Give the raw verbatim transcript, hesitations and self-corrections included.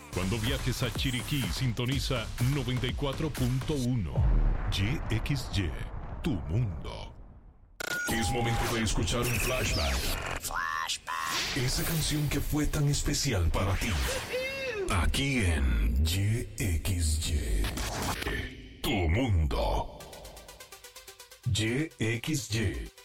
Cuando viajes a Chiriquí, sintoniza noventa y cuatro punto uno. Y X Y, tu mundo. Es momento de escuchar un flashback. Flashback. Esa canción que fue tan especial para ti. Aquí en Y X Y, tu mundo. Y X Y.